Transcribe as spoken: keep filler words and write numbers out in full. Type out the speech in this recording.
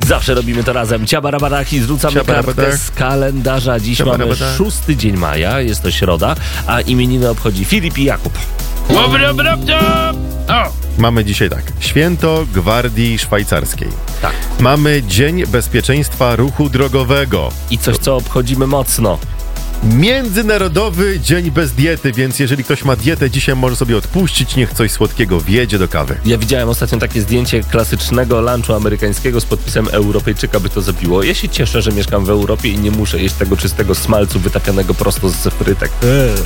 Zawsze robimy to razem. Ciabarabadach i zrzucamy kartkę z kalendarza. Dziś mamy szósty dzień maja, jest to środa, a imieniny obchodzi Filip i Jakub. O. Mamy dzisiaj tak, Święto Gwardii Szwajcarskiej. Tak. Mamy Dzień Bezpieczeństwa Ruchu Drogowego. I coś, co obchodzimy mocno. Międzynarodowy Dzień Bez Diety, więc jeżeli ktoś ma dietę, dzisiaj może sobie odpuścić, niech coś słodkiego wjedzie do kawy. Ja widziałem ostatnio takie zdjęcie klasycznego lunchu amerykańskiego z podpisem Europejczyka, by to zabiło. Ja się cieszę, że mieszkam w Europie i nie muszę jeść tego czystego smalcu wytapianego prosto z frytek. Eee.